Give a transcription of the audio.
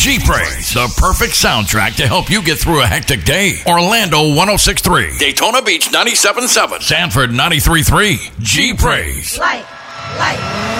G-Praise, the perfect soundtrack to help you get through a hectic day. Orlando 106.3, Daytona Beach 97.7, Sanford 93.3. G-Praise. Light.